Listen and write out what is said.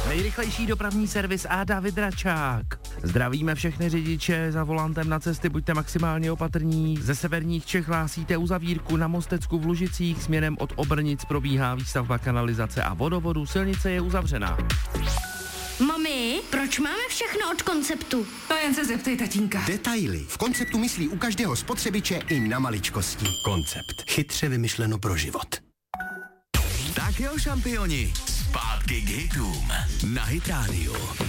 Nejrychlejší dopravní servis a David Račák. Zdravíme všechny řidiče za volantem na cesty, buďte maximálně opatrní. Ze severních Čech hlásíte uzavírku na Mostecku v Lužicích, směrem od Obrnic probíhá výstavba kanalizace a vodovodu, silnice je uzavřená. Mami, proč máme všechno od Konceptu? To jen se zeptej tatínka. Detaily. V Konceptu myslí u každého spotřebiče i na maličkosti. Koncept. Chytře vymyšleno pro život. Tak jo, šampioni, zpátky k hitům na Hit Radio.